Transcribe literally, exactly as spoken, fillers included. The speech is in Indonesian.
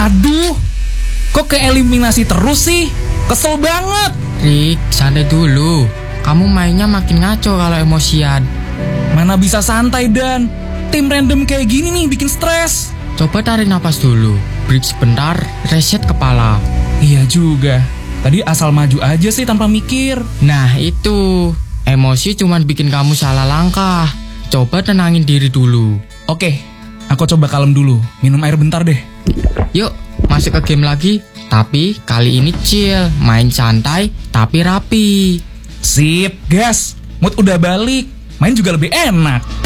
Aduh, kok keeliminasi terus sih? Kesel banget. Rick, santai dulu. Kamu mainnya makin ngaco kalau emosian. Mana bisa santai, Dan? Tim random kayak gini nih bikin stres. Coba tarik napas dulu. Break sebentar, reset kepala. Iya juga. Tadi asal maju aja sih tanpa mikir. Nah itu, emosi cuman bikin kamu salah langkah. Coba tenangin diri dulu. Oke, aku coba kalem dulu. Minum air bentar deh. Yuk, masuk ke game lagi. Tapi kali ini chill, main santai tapi rapi. Sip, gas. Mood udah balik. Main juga lebih enak.